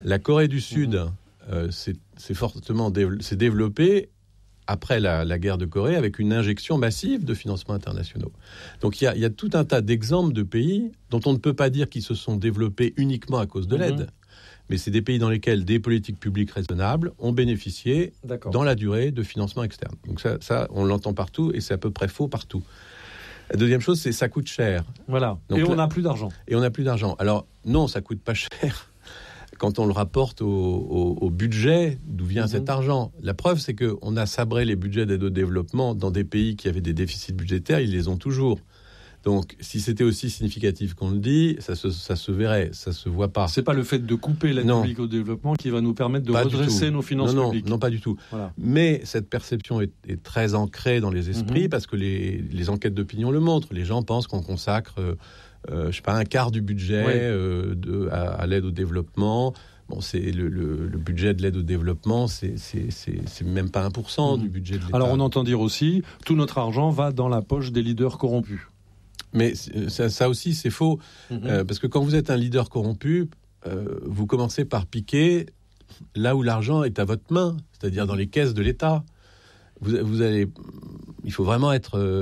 La Corée du Sud s'est fortement développée après la guerre de Corée avec une injection massive de financements internationaux. Donc il y a tout un tas d'exemples de pays dont on ne peut pas dire qu'ils se sont développés uniquement à cause de l'aide. Mais c'est des pays dans lesquels des politiques publiques raisonnables ont bénéficié dans la durée de financements externes. Donc ça, on l'entend partout et c'est à peu près faux partout. La deuxième chose, c'est ça coûte cher. Voilà. Donc, et on n'a plus d'argent. Et on n'a plus d'argent. Alors non, ça coûte pas cher quand on le rapporte au budget d'où vient cet argent. La preuve, c'est qu'on a sabré les budgets d'aide au développement dans des pays qui avaient des déficits budgétaires, ils les ont toujours. Donc, si c'était aussi significatif qu'on le dit, ça se verrait, ça se voit pas. C'est pas le fait de couper l'aide publique au développement qui va nous permettre de redresser nos finances publiques. Non, pas du tout. Voilà. Mais cette perception est très ancrée dans les esprits parce que les enquêtes d'opinion le montrent. Les gens pensent qu'on consacre, un quart du budget à l'aide au développement. Bon, c'est le budget de l'aide au développement, c'est même pas 1% du budget de l'État. Alors, on entend dire aussi, tout notre argent va dans la poche des leaders corrompus. Mais ça aussi, c'est faux. Parce que quand vous êtes un leader corrompu, vous commencez par piquer là où l'argent est à votre main, c'est-à-dire dans les caisses de l'État. Il faut vraiment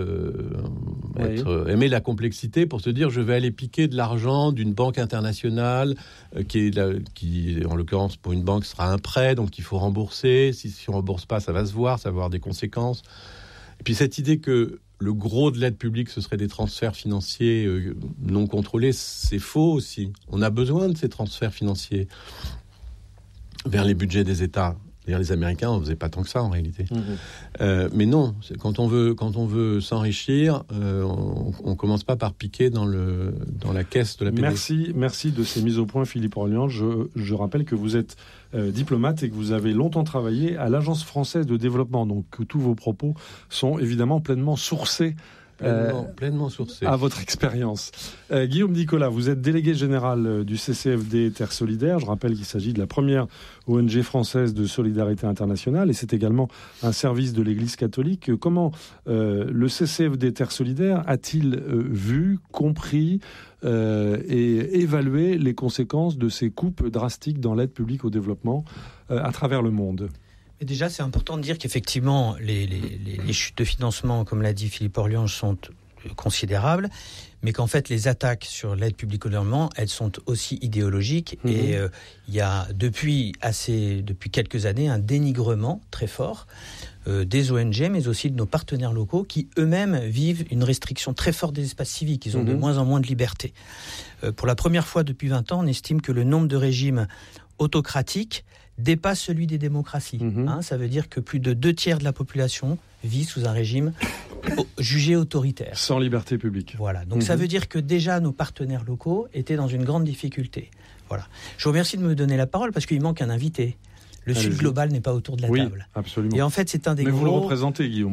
aimer la complexité pour se dire je vais aller piquer de l'argent d'une banque internationale qui, en l'occurrence, pour une banque, sera un prêt, donc il faut rembourser. Si on ne rembourse pas, ça va se voir, ça va avoir des conséquences. Et puis cette idée que le gros de l'aide publique, ce serait des transferts financiers non contrôlés, c'est faux aussi. On a besoin de ces transferts financiers vers les budgets des États. D'ailleurs, les Américains ne faisaient pas tant que ça, en réalité. Mais non, quand on veut s'enrichir, on ne commence pas par piquer dans la caisse de la PDC. Merci de ces mises au point, Philippe Orliand. Je rappelle que vous êtes diplomate et que vous avez longtemps travaillé à l'Agence française de développement. Donc, que tous vos propos sont évidemment pleinement sourcés. Pleinement sourcé. À votre expérience. Guillaume Nicolas, vous êtes délégué général du CCFD Terre Solidaire. Je rappelle qu'il s'agit de la première ONG française de solidarité internationale et c'est également un service de l'Église catholique. Comment le CCFD Terre Solidaire a-t-il vu, compris et évalué les conséquences de ces coupes drastiques dans l'aide publique au développement à travers le monde ? Et déjà, c'est important de dire qu'effectivement, les chutes de financement, comme l'a dit Philippe Orliand, sont considérables, mais qu'en fait, les attaques sur l'aide publique au développement, elles sont aussi idéologiques. Et il y a depuis quelques années un dénigrement très fort des ONG, mais aussi de nos partenaires locaux qui eux-mêmes vivent une restriction très forte des espaces civiques. Ils ont de moins en moins de liberté. Pour la première fois depuis 20 ans, on estime que le nombre de régimes autocratiques dépasse celui des démocraties. Ça veut dire que plus de 2/3 de la population vit sous un régime jugé autoritaire. Sans liberté publique. Voilà. Donc ça veut dire que déjà nos partenaires locaux étaient dans une grande difficulté. Voilà. Je vous remercie de me donner la parole parce qu'il manque un invité. Le Sud global n'est pas autour de la table. Absolument. Et en fait, c'est un des Mais gros... vous le représentez, Guillaume.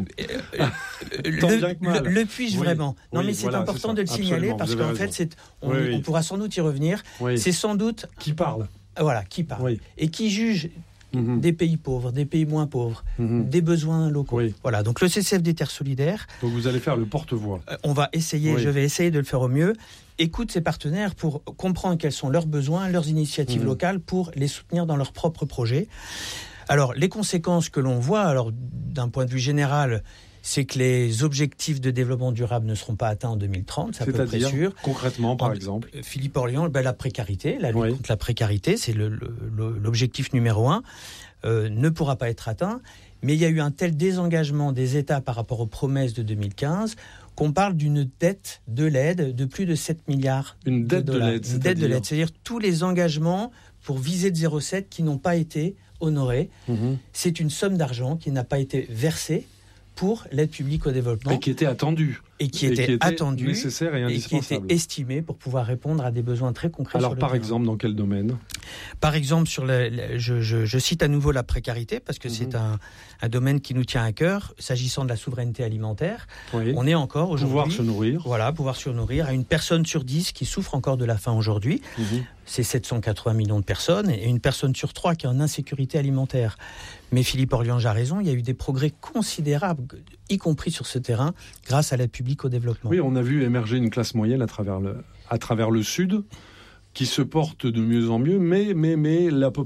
Le puis-je vraiment ? Non, mais c'est important de le signaler parce qu'en fait, on pourra sans doute y revenir. C'est sans doute... Qui parle ? Voilà, qui parle. Et qui juge des pays pauvres, des pays moins pauvres, des besoins locaux. Voilà, donc le CCFD Terre Solidaire... Donc vous allez faire le porte-voix. Je vais essayer de le faire au mieux. Écoute ses partenaires pour comprendre quels sont leurs besoins, leurs initiatives locales pour les soutenir dans leurs propres projets. Alors, les conséquences que l'on voit, d'un point de vue général, c'est que les objectifs de développement durable ne seront pas atteints en 2030, c'est à peu près sûr. Concrètement, par exemple Philippe Orliand, la précarité, la lutte contre la précarité, c'est l'objectif numéro 1, ne pourra pas être atteint. Mais il y a eu un tel désengagement des États par rapport aux promesses de 2015 qu'on parle d'une dette de l'aide de plus de 7 milliards de dollars. Une dette de l'aide, c'est-à-dire tous les engagements pour viser de 0,7 qui n'ont pas été honorés. C'est une somme d'argent qui n'a pas été versée pour l'aide publique au développement. Et qui était attendue. Et qui était attendue, nécessaire et indispensable. Et qui était estimée pour pouvoir répondre à des besoins très concrets. Alors, par exemple, dans quel domaine ? Par exemple, je cite à nouveau la précarité, parce que c'est un domaine qui nous tient à cœur, s'agissant de la souveraineté alimentaire. On est encore aujourd'hui... Pouvoir se nourrir. Voilà, pouvoir se nourrir à une personne sur 10 qui souffre encore de la faim aujourd'hui. C'est 780 millions de personnes, et une personne sur 3 qui est en insécurité alimentaire. Mais Philippe Orliand a raison, il y a eu des progrès considérables, y compris sur ce terrain, grâce à l'aide publique au développement. Oui, on a vu émerger une classe moyenne à travers le Sud, qui se porte de mieux en mieux, mais la